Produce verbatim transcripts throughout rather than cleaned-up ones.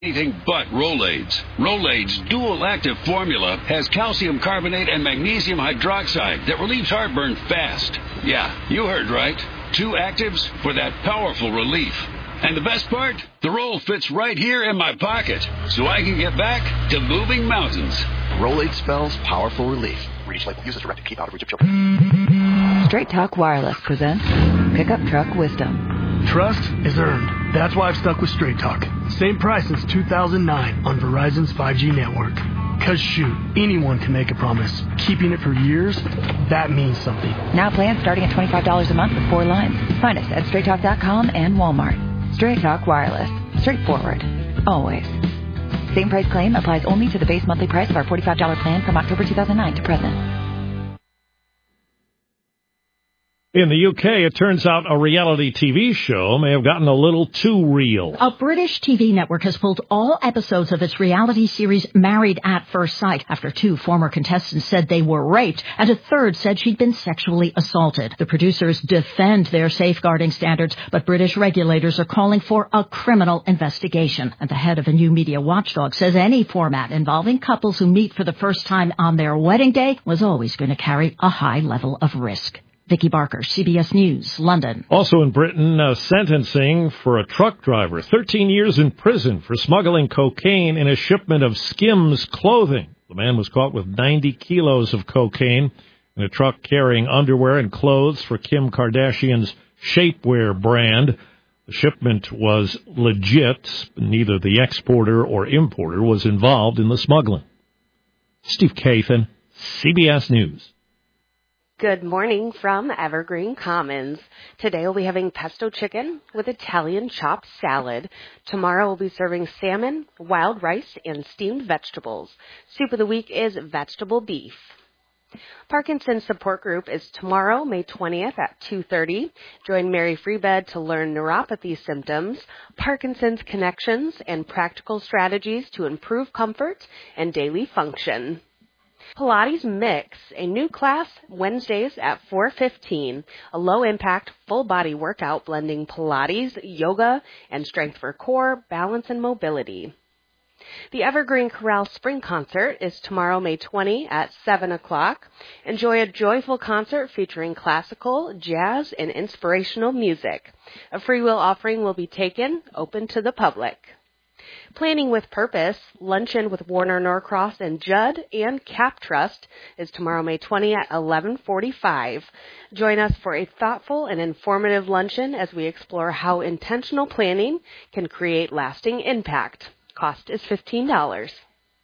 Anything but Rolaids. Rolaids Dual Active Formula has calcium carbonate and magnesium hydroxide that relieves heartburn fast. Yeah, you heard right. Two actives for that powerful relief. And the best part? The roll fits right here in my pocket, so I can get back to moving mountains. Rolaids spells powerful relief. Reach label. Use as directed. Keep out of reach of children. Straight Talk Wireless presents Pickup Truck Wisdom. Trust is earned. That's why I've stuck with Straight Talk. Same price since two thousand nine on Verizon's five G network. Cause shoot, anyone can make a promise. Keeping it for years, that means something. Now plans starting at twenty-five dollars a month with four lines. Find us at straight talk dot com and Walmart. Straight Talk Wireless. Straightforward. Always. Same price claim applies only to the base monthly price of our forty-five dollars plan from October two thousand nine to present. In the U K, it turns out a reality T V show may have gotten a little too real. A British T V network has pulled all episodes of its reality series Married at First Sight after two former contestants said they were raped and a third said she'd been sexually assaulted. The producers defend their safeguarding standards, but British regulators are calling for a criminal investigation. And the head of a new media watchdog says any format involving couples who meet for the first time on their wedding day was always going to carry a high level of risk. Vicky Barker, C B S News, London. Also in Britain, uh, sentencing for a truck driver. thirteen years in prison for smuggling cocaine in a shipment of Skims clothing. The man was caught with ninety kilos of cocaine in a truck carrying underwear and clothes for Kim Kardashian's shapewear brand. The shipment was legit. Neither the exporter or importer was involved in the smuggling. Steve Kathan, C B S News. Good morning from Evergreen Commons. Today we'll be having pesto chicken with Italian chopped salad. Tomorrow we'll be serving salmon, wild rice, and steamed vegetables. Soup of the week is vegetable beef. Parkinson's Support Group is tomorrow, May twentieth at two thirty. Join Mary Freebed to learn neuropathy symptoms, Parkinson's connections, and practical strategies to improve comfort and daily function. Pilates Mix, a new class Wednesdays at four fifteen, a low-impact, full-body workout blending Pilates, yoga, and strength for core, balance, and mobility. The Evergreen Chorale Spring Concert is tomorrow, May twentieth at seven o'clock. Enjoy a joyful concert featuring classical, jazz, and inspirational music. A free will offering will be taken, open to the public. Planning with Purpose, luncheon with Warner Norcross and Judd and Cap Trust is tomorrow, May twentieth at eleven forty-five. Join us for a thoughtful and informative luncheon as we explore how intentional planning can create lasting impact. Cost is fifteen dollars.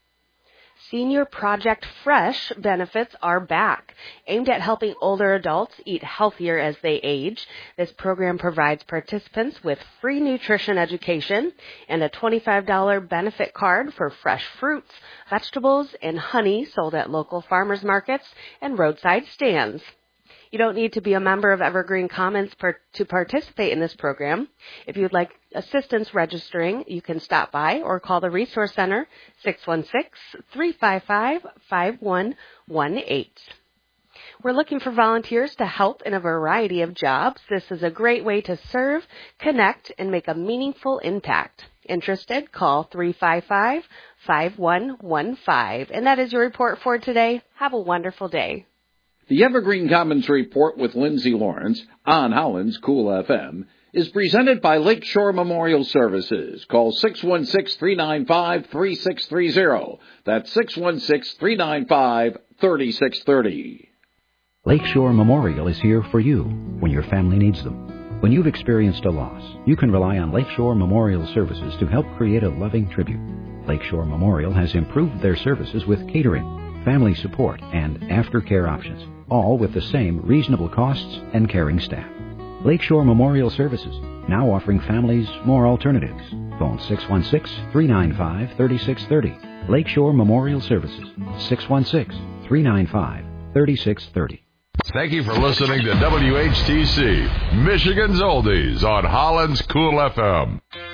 Senior Project Fresh benefits are back. Aimed at helping older adults eat healthier as they age, this program provides participants with free nutrition education and a twenty-five dollars benefit card for fresh fruits, vegetables, and honey sold at local farmers markets and roadside stands. You don't need to be a member of Evergreen Commons per- to participate in this program. If you would like assistance registering, you can stop by or call the Resource Center, six one six, three five five, five one one eight. We're looking for volunteers to help in a variety of jobs. This is a great way to serve, connect, and make a meaningful impact. Interested? Call three five five, five one one five. And that is your report for today. Have a wonderful day. The Evergreen Commons Report with Lindsay Lawrence on Holland's Cool F M is presented by Lakeshore Memorial Services. Call six one six, three nine five, three six three zero. That's six one six, three nine five, three six three zero. Lakeshore Memorial is here for you when your family needs them. When you've experienced a loss, you can rely on Lakeshore Memorial Services to help create a loving tribute. Lakeshore Memorial has improved their services with catering, family support, and aftercare options, all with the same reasonable costs and caring staff. Lakeshore Memorial Services, now offering families more alternatives. Phone six one six, three nine five, three six three zero. Lakeshore Memorial Services, six one six, three nine five, three six three zero. Thank you for listening to W H T C, Michigan's Oldies on Holland's Cool F M.